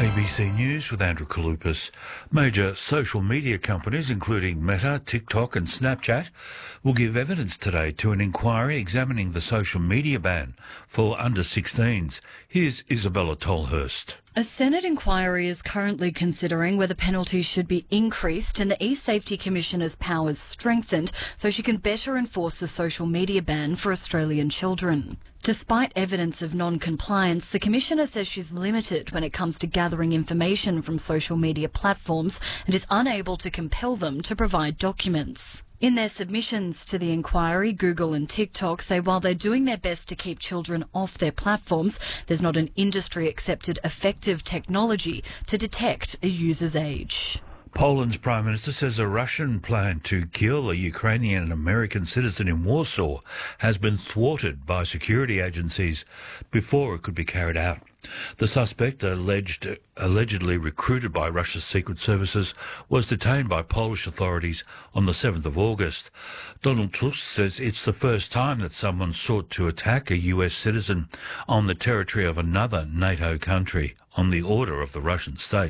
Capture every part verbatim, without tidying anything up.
A B C News with Andrew Kalupas. Major social media companies, including Meta, TikTok and Snapchat, will give evidence today to an inquiry examining the social media ban for under sixteens. Here's Isabella Tolhurst. A Senate inquiry is currently considering whether penalties should be increased and the E-Safety Commissioner's powers strengthened so she can better enforce the social media ban for Australian children. Despite evidence of non-compliance, the Commissioner says she's limited when it comes to gathering information from social media platforms and is unable to compel them to provide documents. In their submissions to the inquiry, Google and TikTok say while they're doing their best to keep children off their platforms, there's not an industry-accepted effective technology to detect a user's age. Poland's Prime Minister says a Russian plan to kill a Ukrainian and American citizen in Warsaw has been thwarted by security agencies before it could be carried out. The suspect, alleged, allegedly recruited by Russia's secret services, was detained by Polish authorities on the seventh of August. Donald Tusk says it's the first time that someone sought to attack a U S citizen on the territory of another NATO country on the order of the Russian state.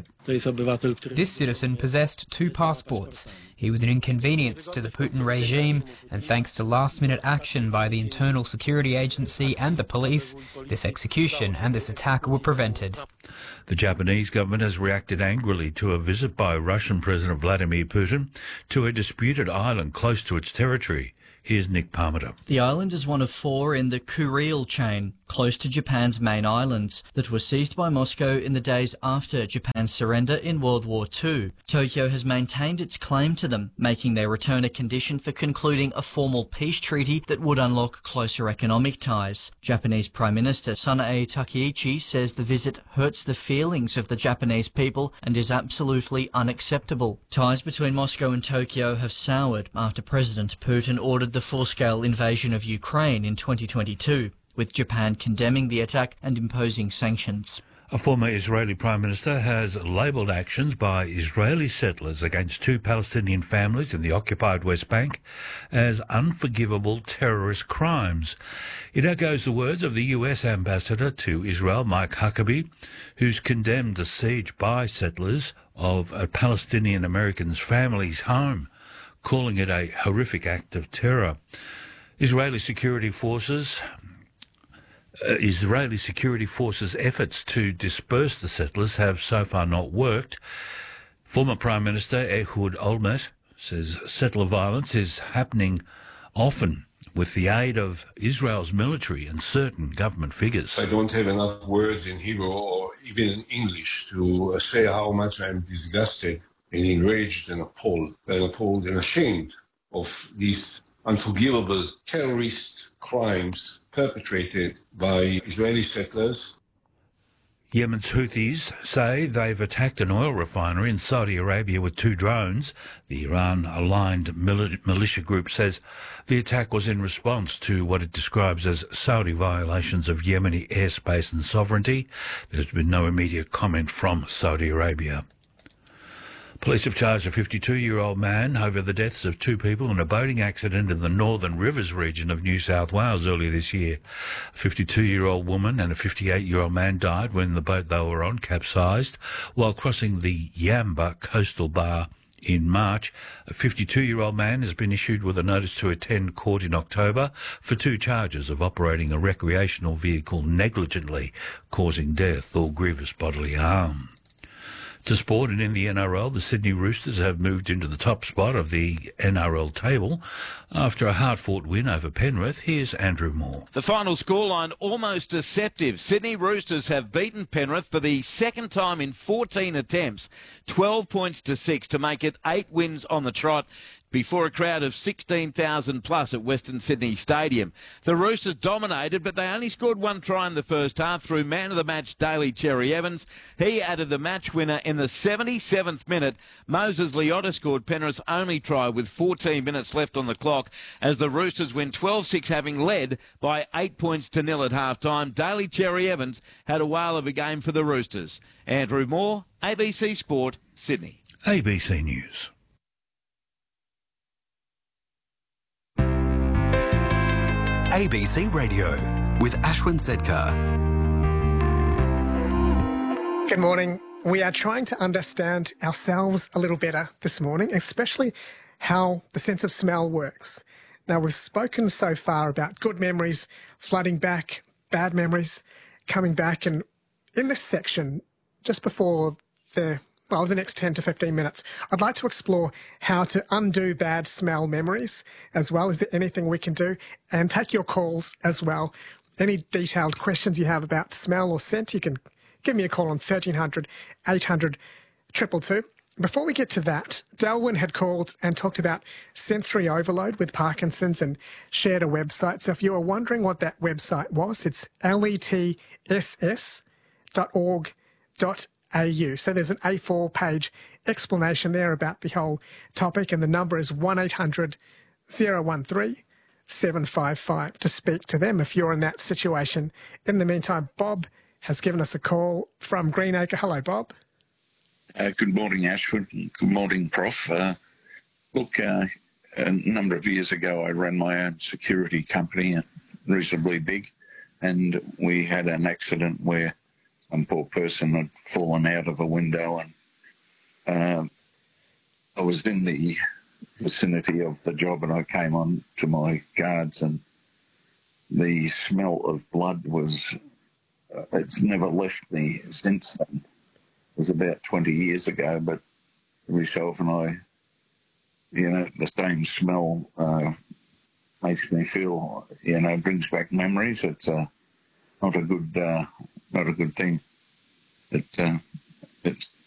This citizen possessed two passports. He was an inconvenience to the Putin regime, and thanks to last-minute action by the Internal Security Agency and the police, this execution and this attack were prevented. The Japanese government has reacted angrily to a visit by Russian President Vladimir Putin to a disputed island close to its territory. Here's Nick Parmenter. The island is one of four in the Kuril chain, close to Japan's main islands, that were seized by Moscow in the days after Japan's surrender in World War Two. Tokyo has maintained its claim to them, making their return a condition for concluding a formal peace treaty that would unlock closer economic ties. Japanese Prime Minister Sanae Takaichi says the visit hurts the feelings of the Japanese people and is absolutely unacceptable. Ties between Moscow and Tokyo have soured after President Putin ordered the full-scale invasion of Ukraine in twenty twenty-two, with Japan condemning the attack and imposing sanctions. A former Israeli Prime Minister has labelled actions by Israeli settlers against two Palestinian families in the occupied West Bank as unforgivable terrorist crimes. It echoes the words of the U S ambassador to Israel, Mike Huckabee, who's condemned the siege by settlers of a Palestinian American's family's home, calling it a horrific act of terror. Israeli security forces uh, Israeli security forces' efforts to disperse the settlers have so far not worked. Former Prime Minister Ehud Olmert says settler violence is happening often with the aid of Israel's military and certain government figures. I don't have enough words in Hebrew or even in English to say how much I'm disgusted and enraged and appalled, and appalled and ashamed of these unforgivable terrorist crimes perpetrated by Israeli settlers. Yemen's Houthis say they've attacked an oil refinery in Saudi Arabia with two drones. The Iran-aligned militia group says the attack was in response to what it describes as Saudi violations of Yemeni airspace and sovereignty. There's been no immediate comment from Saudi Arabia. Police have charged a fifty-two-year-old man over the deaths of two people in a boating accident in the Northern Rivers region of New South Wales earlier this year. A fifty-two-year-old woman and a fifty-eight-year-old man died when the boat they were on capsized while crossing the Yamba coastal bar in March. A fifty-two-year-old man has been issued with a notice to attend court in October for two charges of operating a recreational vehicle negligently, causing death or grievous bodily harm. To sport, and in the N R L, the Sydney Roosters have moved into the top spot of the N R L table after a hard-fought win over Penrith. Here's Andrew Moore. The final scoreline almost deceptive. Sydney Roosters have beaten Penrith for the second time in fourteen attempts, twelve points to six to make it eight wins on the trot before a crowd of sixteen thousand plus at Western Sydney Stadium. The Roosters dominated, but they only scored one try in the first half through man of the match Daly Cherry Evans. He added the match winner in the seventy-seventh minute. Moses Leota scored Penrith's only try with fourteen minutes left on the clock as the Roosters win twelve six, having led by eight points to nil at half-time. Daly Cherry Evans had a whale of a game for the Roosters. Andrew Moore, A B C Sport, Sydney. A B C News. A B C Radio with Ashwin Sedkar. Good morning. We are trying to understand ourselves a little better this morning, especially how the sense of smell works. Now, we've spoken so far about good memories flooding back, bad memories coming back, and in this section, just before the well, the next ten to fifteen minutes, I'd like to explore how to undo bad smell memories as well. Is there anything we can do? And take your calls as well. Any detailed questions you have about smell or scent, you can give me a call on thirteen hundred, eight hundred, two two two. Before we get to that, Delwyn had called and talked about sensory overload with Parkinson's and shared a website. So if you are wondering what that website was, it's L E T S S dot org dot A U. So there's an A four page explanation there about the whole topic, and the number is one eight hundred, zero one three, seven five five to speak to them if you're in that situation. In the meantime, Bob has given us a call from Greenacre. Hello, Bob. Uh, good morning, Ashford. Good morning, Prof. Uh, look, uh, a number of years ago, I ran my own security company, reasonably big, and we had an accident where some poor person had fallen out of a window, and uh, I was in the vicinity of the job, and I came on to my guards, and the smell of blood was, uh, it's never left me since then. It was about twenty years ago, but every so often I, you know, the same smell uh, makes me feel, you know, brings back memories. It's uh, not a good, uh, not a good thing. It, uh, it's